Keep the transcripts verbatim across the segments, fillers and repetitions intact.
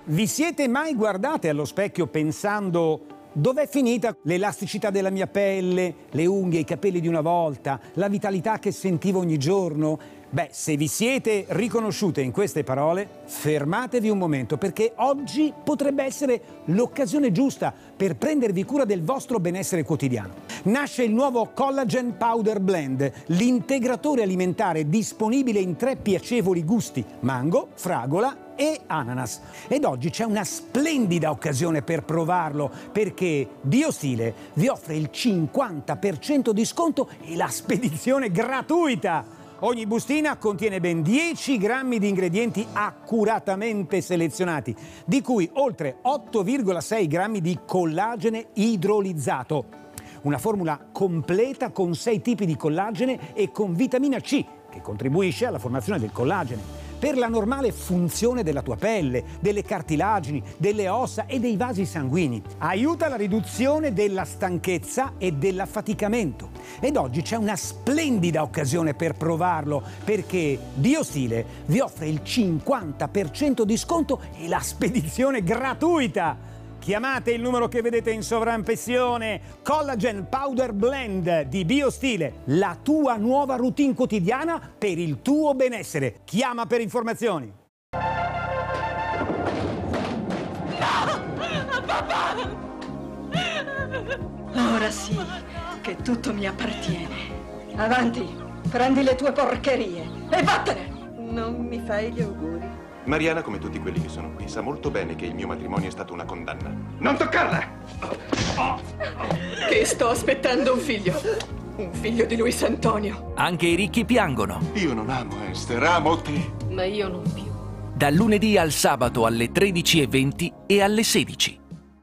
Vi siete mai guardate allo specchio pensando: dov'è finita l'elasticità della mia pelle, le unghie, i capelli di una volta, la vitalità che sentivo ogni giorno? Beh, se vi siete riconosciute in queste parole, fermatevi un momento, perché oggi potrebbe essere l'occasione giusta per prendervi cura del vostro benessere quotidiano. Nasce il nuovo Collagen Powder Blend, l'integratore alimentare disponibile in tre piacevoli gusti: mango, fragola e ananas. Ed oggi c'è una splendida occasione per provarlo, perché BioStile vi offre il cinquanta per cento di sconto e la spedizione gratuita. Ogni bustina contiene ben dieci grammi di ingredienti accuratamente selezionati, di cui oltre otto virgola sei grammi di collagene idrolizzato. Una formula completa con sei tipi di collagene e con vitamina C, che contribuisce alla formazione del collagene, per la normale funzione della tua pelle, delle cartilagini, delle ossa e dei vasi sanguigni. Aiuta la riduzione della stanchezza e dell'affaticamento. Ed oggi c'è una splendida occasione per provarlo, perché BioStile vi offre il cinquanta per cento di sconto e la spedizione gratuita. Chiamate il numero che vedete in sovraimpressione. Collagen Powder Blend di BioStile, la tua nuova routine quotidiana per il tuo benessere. Chiama per informazioni. No! Papà! Ora sì che tutto mi appartiene. Avanti, prendi le tue porcherie e vattene! Non mi fai gli auguri? Mariana, come tutti quelli che sono qui, sa molto bene che il mio matrimonio è stato una condanna. Non toccarla! Che sto aspettando un figlio. Un figlio di Luis Antonio. Anche i ricchi piangono. Io non amo Esther, amo te. Ma io non più. Dal lunedì al sabato alle tredici e venti e alle sedici.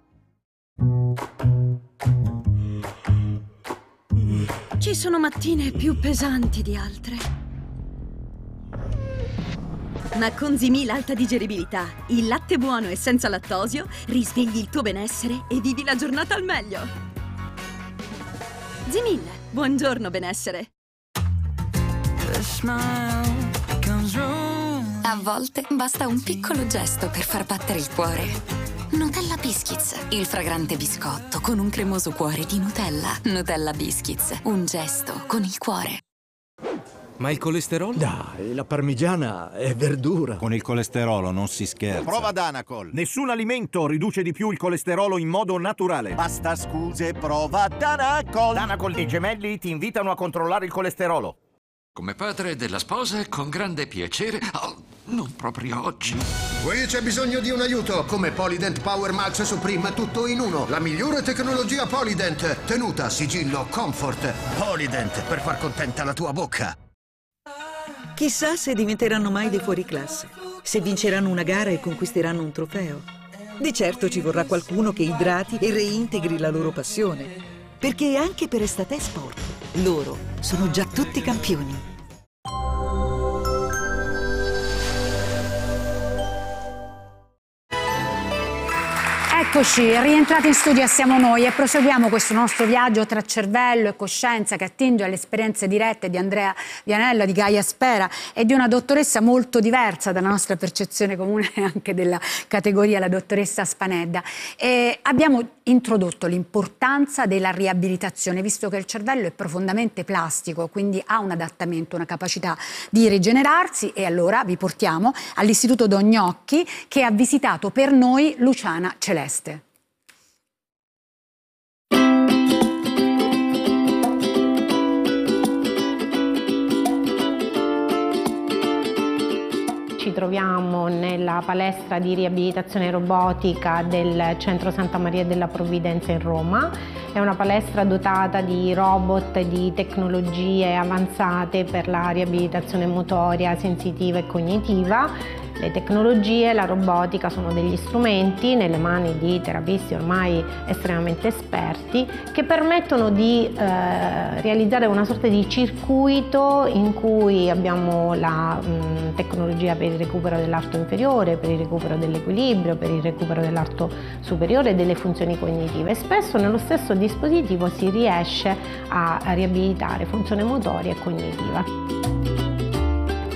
Ci sono mattine più pesanti di altre. Ma con Zimil alta digeribilità, il latte buono e senza lattosio, risvegli il tuo benessere e vivi la giornata al meglio. Zimil, buongiorno benessere. A volte basta un piccolo gesto per far battere il cuore. Nutella Biscuits, il fragrante biscotto con un cremoso cuore di Nutella. Nutella Biscuits, un gesto con il cuore. Ma il colesterolo? Dai, la parmigiana è verdura. Con il colesterolo non si scherza. Prova Danacol. Nessun alimento riduce di più il colesterolo in modo naturale. Basta scuse, prova Danacol. Danacol e i gemelli ti invitano a controllare il colesterolo. Come padre della sposa, con grande piacere. Oh, non proprio oggi. Qui c'è bisogno di un aiuto. Come Polydent Power Max Supreme, tutto in uno. La migliore tecnologia Polydent. Tenuta, sigillo, comfort. Polydent, per far contenta la tua bocca. Chissà se diventeranno mai dei fuoriclasse, se vinceranno una gara e conquisteranno un trofeo. Di certo ci vorrà qualcuno che idrati e reintegri la loro passione, perché anche per Estate Sport loro sono già tutti campioni. Eccoci, rientrati in studio, siamo noi e proseguiamo questo nostro viaggio tra cervello e coscienza che attinge alle esperienze dirette di Andrea Vianello, di Gaia Spera e di una dottoressa molto diversa dalla nostra percezione comune anche della categoria, la dottoressa Spanedda. E abbiamo introdotto l'importanza della riabilitazione, visto che il cervello è profondamente plastico, quindi ha un adattamento, una capacità di rigenerarsi, e allora vi portiamo all'Istituto Don Gnocchi, che ha visitato per noi Luciana Celeste. Ci troviamo nella palestra di riabilitazione robotica del Centro Santa Maria della Provvidenza in Roma. È una palestra dotata di robot e di tecnologie avanzate per la riabilitazione motoria, sensitiva e cognitiva. Le tecnologie, la robotica sono degli strumenti nelle mani di terapisti ormai estremamente esperti che permettono di eh, realizzare una sorta di circuito in cui abbiamo la mh, tecnologia per il recupero dell'arto inferiore, per il recupero dell'equilibrio, per il recupero dell'arto superiore e delle funzioni cognitive. Spesso nello stesso dispositivo si riesce a, a riabilitare funzione motoria e cognitiva.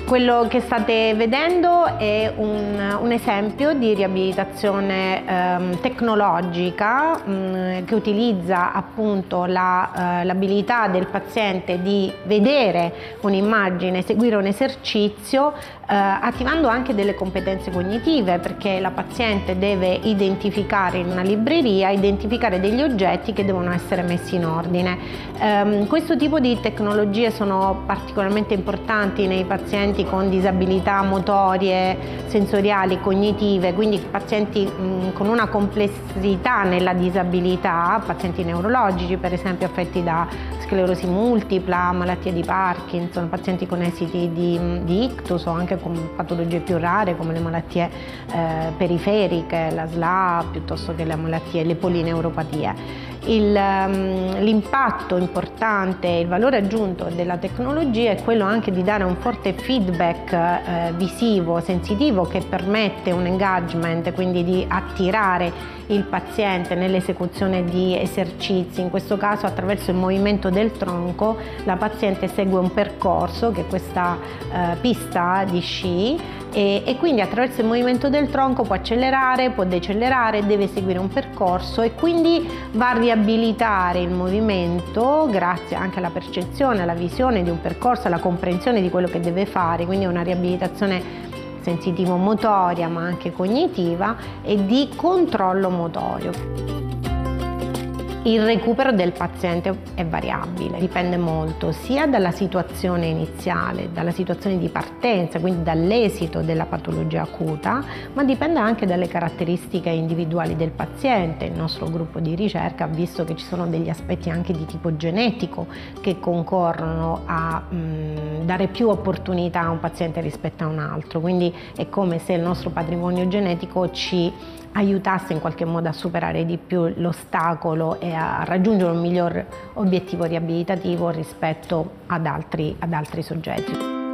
Quello che state vedendo è un, un esempio di riabilitazione ehm, tecnologica mh, che utilizza appunto la, eh, l'abilità del paziente di vedere un'immagine, eseguire un esercizio, eh, attivando anche delle competenze cognitive, perché la paziente deve identificare in una libreria, identificare degli oggetti che devono essere messi in ordine. Ehm, questo tipo di tecnologie sono particolarmente importanti nei pazienti con disabilità motorie, sensoriali, cognitive, quindi pazienti mh, con una complessità nella disabilità, pazienti neurologici per esempio affetti da sclerosi multipla, malattie di Parkinson, pazienti con esiti di, di ictus o anche con patologie più rare come le malattie eh, periferiche, la S L A, piuttosto che le malattie, le polineuropatie. Il, um, l'impatto importante, il valore aggiunto della tecnologia è quello anche di dare un forte feedback eh, visivo, sensitivo, che permette un engagement, quindi di attirare il paziente nell'esecuzione di esercizi. In questo caso attraverso il movimento del tronco la paziente segue un percorso che è questa eh, pista di sci e, e quindi attraverso il movimento del tronco può accelerare, può decelerare, deve seguire un percorso e quindi va a riabilitare il movimento grazie anche alla percezione, alla visione di un percorso, alla comprensione di quello che deve fare, quindi una riabilitazione sensitivo-motoria ma anche cognitiva e di controllo motorio. Il recupero del paziente è variabile, dipende molto sia dalla situazione iniziale, dalla situazione di partenza, quindi dall'esito della patologia acuta, ma dipende anche dalle caratteristiche individuali del paziente. Il nostro gruppo di ricerca ha visto che ci sono degli aspetti anche di tipo genetico che concorrono a mh, dare più opportunità a un paziente rispetto a un altro, quindi è come se il nostro patrimonio genetico ci aiutasse in qualche modo a superare di più l'ostacolo e a raggiungere un miglior obiettivo riabilitativo rispetto ad altri, ad altri soggetti.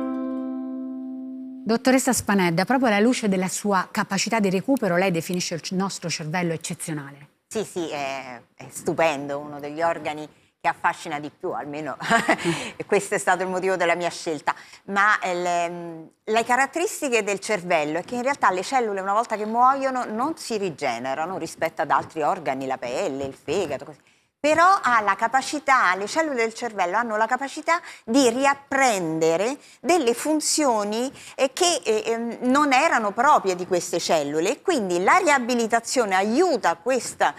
Dottoressa Spanedda, proprio alla luce della sua capacità di recupero, lei definisce il nostro cervello eccezionale. Sì, sì, è, è stupendo, uno degli organi che affascina di più, almeno questo è stato il motivo della mia scelta. Ma le, le caratteristiche del cervello è che in realtà le cellule una volta che muoiono non si rigenerano rispetto ad altri organi, la pelle, il fegato, così. Però ha la capacità, le cellule del cervello hanno la capacità di riapprendere delle funzioni eh, che eh, non erano proprie di queste cellule e quindi la riabilitazione aiuta questo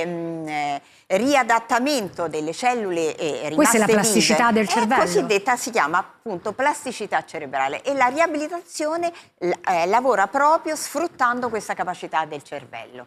eh, riadattamento delle cellule eh, rimaste Questa è la plasticità vive. del cervello. È cosiddetta, si chiama appunto plasticità cerebrale e la riabilitazione eh, lavora proprio sfruttando questa capacità del cervello.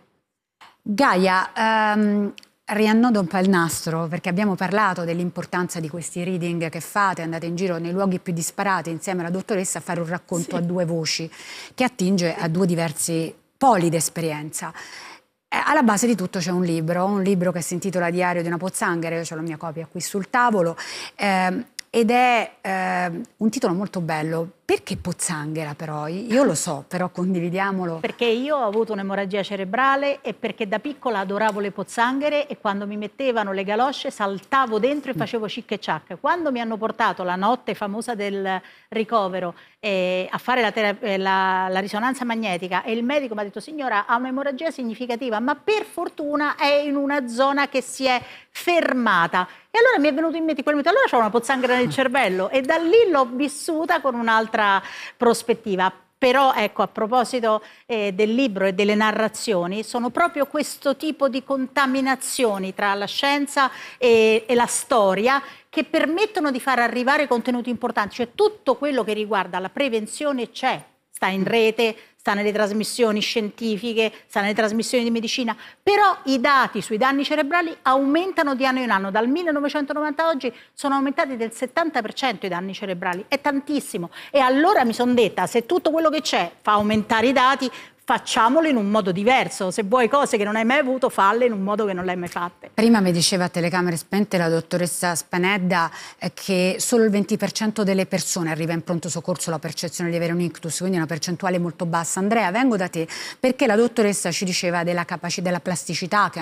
Gaia, um... riannodo un po' il nastro perché abbiamo parlato dell'importanza di questi reading che fate, andate in giro nei luoghi più disparati insieme alla dottoressa a fare un racconto sì. a due voci che attinge a due diversi poli d'esperienza. Alla base di tutto c'è un libro, un libro che si intitola Diario di una pozzanghera, io ho la mia copia qui sul tavolo, eh, ed è eh, un titolo molto bello. Perché pozzanghera però? Io lo so, però condividiamolo. Perché io ho avuto un'emorragia cerebrale e perché da piccola adoravo le pozzanghere e quando mi mettevano le galosce saltavo dentro e facevo cic e ciac. Quando mi hanno portato la notte famosa del ricovero eh, a fare la, terapia, la, la risonanza magnetica e il medico mi ha detto signora ha un'emorragia significativa ma per fortuna è in una zona che si è fermata. E allora mi è venuto in mente quel momento, allora c'ho una pozzanghera nel cervello e da lì l'ho vissuta con un'altra prospettiva. Però ecco, a proposito eh, del libro e delle narrazioni, sono proprio questo tipo di contaminazioni tra la scienza e, e la storia che permettono di far arrivare contenuti importanti, cioè tutto quello che riguarda la prevenzione c'è, sta in rete, sta nelle trasmissioni scientifiche, sta nelle trasmissioni di medicina, però i dati sui danni cerebrali aumentano di anno in anno, dal millenovecentonovanta a oggi sono aumentati del settanta per cento i danni cerebrali, è tantissimo. E allora mi sono detta, se tutto quello che c'è fa aumentare i dati, facciamolo in un modo diverso, se vuoi cose che non hai mai avuto, falle in un modo che non le hai mai fatte. Prima mi diceva a telecamere spente la dottoressa Spanedda eh, che solo il venti per cento delle persone arriva in pronto soccorso alla percezione di avere un ictus, quindi una percentuale molto bassa. Andrea, vengo da te perché la dottoressa ci diceva della capacità, della plasticità che